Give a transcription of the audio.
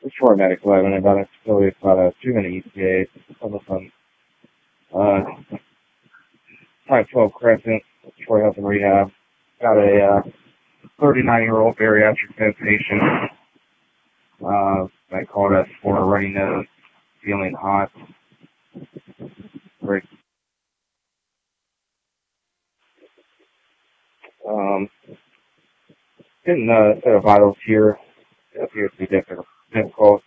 Detroit Medical. I've been about a facility about 2 minute ETA. Almost on Type 12 Crescent, Detroit Health and Rehab. Got a 39-year-old bariatric patient. I called us for a runny nose, feeling hot. Great. Getting a set of vitals here. It appears to be difficult.